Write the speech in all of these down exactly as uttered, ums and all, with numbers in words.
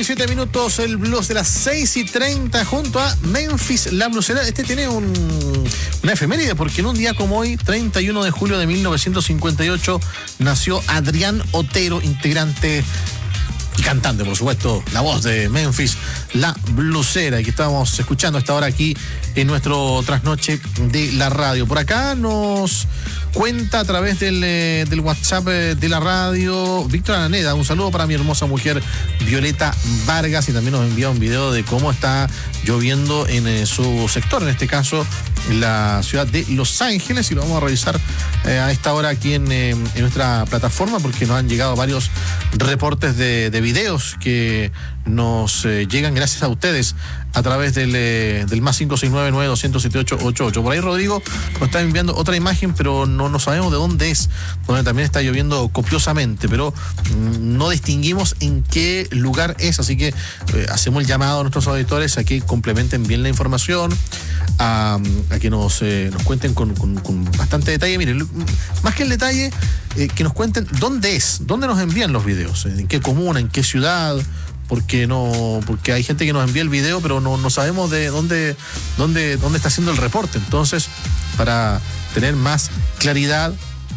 veintisiete minutos, el blues de las seis y treinta junto a Memphis, la blusera. Este tiene un, una efeméride porque en un día como hoy, treinta y uno de julio de mil novecientos cincuenta y ocho, nació Adrián Otero, integrante y cantante, por supuesto, la voz de Memphis, la blusera, y que estamos escuchando a esta hora aquí en nuestro trasnoche de la radio. Por acá nos cuenta a través del, eh, del WhatsApp eh, de la radio Víctor Araneda, un saludo para mi hermosa mujer Violeta Vargas, y también nos envía un video de cómo está lloviendo en eh, su sector, en este caso en la ciudad de Los Ángeles, y lo vamos a revisar eh, a esta hora aquí en, eh, en nuestra plataforma, porque nos han llegado varios reportes de, de videos que nos eh, llegan gracias a ustedes a través del, eh, del más cinco seis nueve nueve dos cero siete ocho ocho ocho. Por ahí Rodrigo nos está enviando otra imagen, pero no, no sabemos de dónde es, donde también está lloviendo copiosamente, pero mm, no distinguimos en qué lugar es, así que eh, hacemos el llamado a nuestros auditores a que complementen bien la información, a, a que nos, eh, nos cuenten con, con, con bastante detalle. Miren, más que el detalle, eh, que nos cuenten dónde es, dónde nos envían los videos, en qué comuna, en qué ciudad, porque no, porque hay gente que nos envía el video, pero no, no sabemos de dónde, dónde, dónde está haciendo el reporte. Entonces, para tener más claridad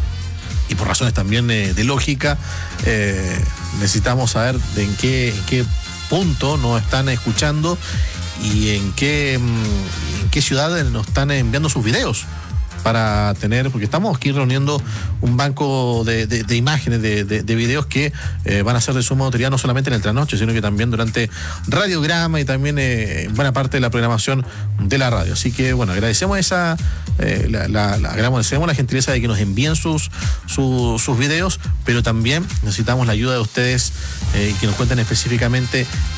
y por razones también eh, de lógica, eh, necesitamos saber de en qué, en qué punto nos están escuchando y en qué, en qué ciudad nos están enviando sus videos, para tener, porque estamos aquí reuniendo un banco de, de, de imágenes, de, de, de videos que eh, van a ser de suma utilidad no solamente en el trasnoche, sino que también durante radiograma y también eh, buena parte de la programación de la radio. Así que, bueno, agradecemos esa, eh, la, la, la, agradecemos la gentileza de que nos envíen sus, sus, sus videos, pero también necesitamos la ayuda de ustedes, eh, que nos cuenten específicamente